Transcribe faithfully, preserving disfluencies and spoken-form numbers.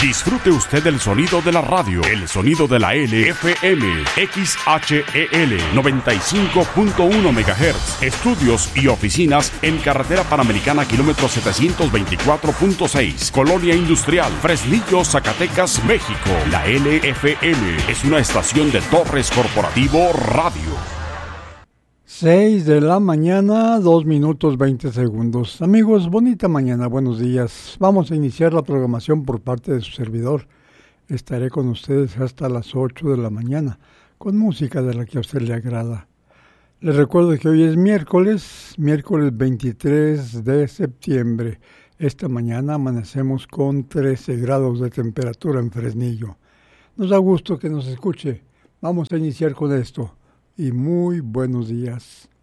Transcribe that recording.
Disfrute usted el sonido de la radio, el sonido de la L F M, X H E L noventa y cinco punto uno megahertz. Estudios y oficinas en Carretera Panamericana, kilómetro setecientos veinticuatro punto seis, Colonia Industrial, Fresnillo, Zacatecas, México. La L F M es una estación de Torres Corporativo Radio. seis de la mañana, dos minutos veinte segundos. Amigos, bonita mañana, buenos días. Vamos a iniciar la programación por parte de su servidor. Estaré con ustedes hasta las ocho de la mañana, con música de la que a usted le agrada. Les recuerdo que hoy es miércoles, miércoles veintitrés de septiembre. Esta mañana amanecemos con trece grados de temperatura en Fresnillo. Nos da gusto que nos escuche. Vamos a iniciar con esto. Y muy buenos días.